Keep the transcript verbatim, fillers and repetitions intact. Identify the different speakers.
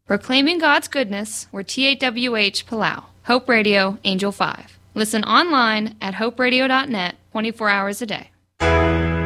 Speaker 1: Proclaiming God's goodness, we're T A W H Palau, Hope Radio, Angel five. Listen online at hope radio dot net twenty-four hours a day.